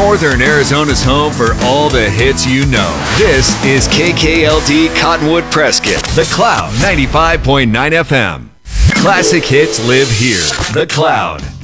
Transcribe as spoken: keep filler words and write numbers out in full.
Northern Arizona's home for all the hits you know. This is K K L D Cottonwood Prescott, The Cloud ninety-five point nine F M. Classic hits live here. The Cloud.